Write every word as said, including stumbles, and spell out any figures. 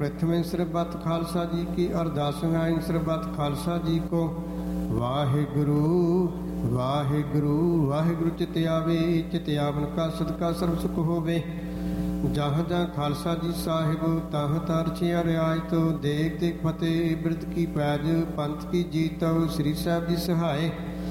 ਪ੍ਰਥਮੇ ਸਰਬੱਤ ਖਾਲਸਾ ਜੀ ਕੀ ਅਰਦਾਸਾਂ ਸਰਬੱਤ ਖਾਲਸਾ ਜੀ ਕੋ। ਵਾਹਿਗੁਰੂ ਵਾਹਿਗੁਰੂ ਵਾਹਿਗੁਰੂ ਚਿਤ ਆਵੇ, ਚਿਤ ਆਵਨ ਕਾ ਸਦਕਾ ਸਰਬ ਸੁਖ ਹੋਵੇ। ਜਹਾਂ ਜਹਾਂ ਖਾਲਸਾ ਜੀ ਸਾਹਿਬ ਤਹਾਂ ਤਹਾਂ ਰਚਿਆ ਰਿਆਇਤ। ਦੇਖ ਦੇਖ ਫਤਿਹ ਬਿਰਧ ਕੀ ਪੈਜ, ਪੰਥ ਕੀ ਜੀਤ। ਸ੍ਰੀ ਸਾਹਿਬ ਜੀ ਸਹਾਏ